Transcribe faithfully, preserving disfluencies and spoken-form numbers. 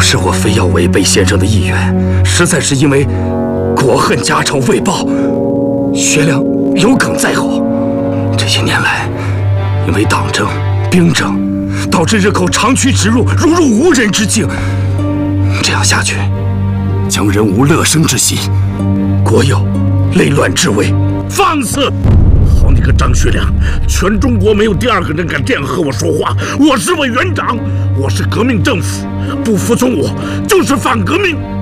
是我非要违背先生的意愿，实在是因为国恨家仇未报，学良有梗在喉。这些年来，因为党争、兵争，导致日寇长驱直入，如入无人之境。这样下去，将人无乐生之心，国有累乱之危。 放肆！好你个张学良，全中国没有第二个人敢这样和我说话。我是委员长，我是革命政府，不服从我就是反革命。